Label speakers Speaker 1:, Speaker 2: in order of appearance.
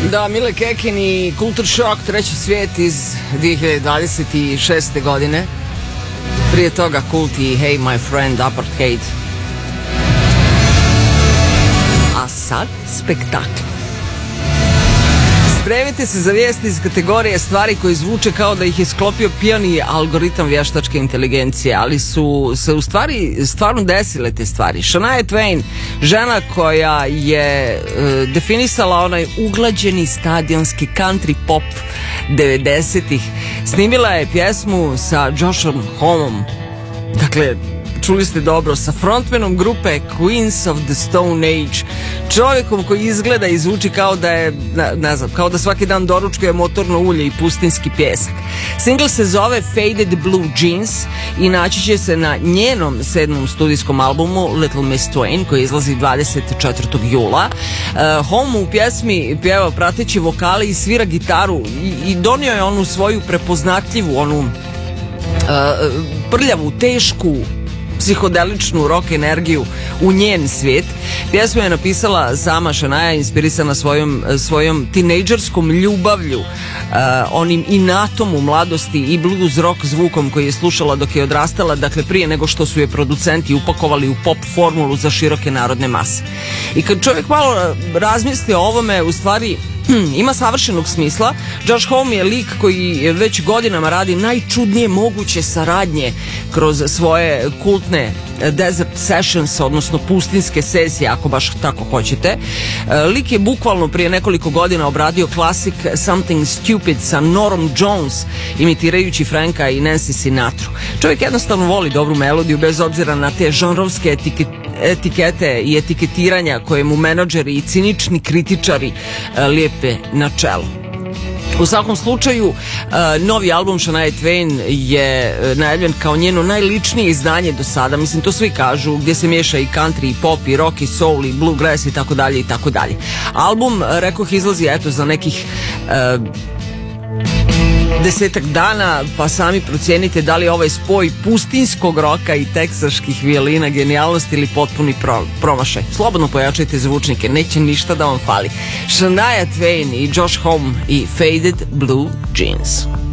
Speaker 1: Da, Mile Kekin i Culture Shock, Treći svijet iz 2026. godine. Prije toga Kult i Hey My Friend, Apartheid. A sad spektakl. Spremite se za vijesti iz kategorije stvari koje zvuče kao da ih je sklopio pijani algoritam vještačke inteligencije, ali su se u stvari stvarno desile te stvari. Shania Twain, žena koja je definisala onaj uglađeni stadionski country pop 90-ih, snimila je pjesmu sa Joshom Homom. Dakle, čuli ste dobro, sa frontmanom grupe Queens of the Stone Age, čovjekom koji izgleda i zvuči kao da je, ne znam, kao da svaki dan doručkuje motorno ulje i pustinski pjesak. Single se zove Faded Blue Jeans i naći će se na njenom 7. studijskom albumu Little Miss Twain koji izlazi 24. jula. Home u pjesmi pjeva prateći vokale i svira gitaru i donio je onu svoju prepoznatljivu, onu prljavu, tešku, psihodeličnu rock energiju u njen svijet. Pjesmu je napisala sama Shania, inspirisana svojom tinejdžerskom ljubavlju, onim inatom u mladosti i blues rock zvukom koji je slušala dok je odrastala, dakle prije nego što su je producenti upakovali u pop formulu za široke narodne mase. I kad čovjek malo razmisli o ovome, u stvari ima savršenog smisla. Josh Homme je lik koji već godinama radi najčudnije moguće saradnje kroz svoje kultne desert sessions, odnosno pustinske sesije, ako baš tako hoćete. Lik je bukvalno prije nekoliko godina obradio klasik Something Stupid sa Norom Jones, imitirajući Franka i Nancy Sinatru. Čovjek jednostavno voli dobru melodiju bez obzira na te žanrovske etikete i etiketiranja koje mu menadžeri i cinični kritičari lijepe na čelo. U svakom slučaju, novi album Shania Twain je najavljen kao njeno najličnije izdanje do sada. Mislim, to svi kažu, gdje se miješa i country, i pop, i rock, i soul, i bluegrass i tako dalje i tako dalje. Album, rekoh, izlazi eto za nekih 10 dana, pa sami procijenite da li je ovaj spoj pustinskog roka i teksaških violina genijalnost ili potpuni promašaj. Slobodno pojačajte zvučnike, neće ništa da vam fali. Shania Twain i Josh Homme i Faded Blue Jeans.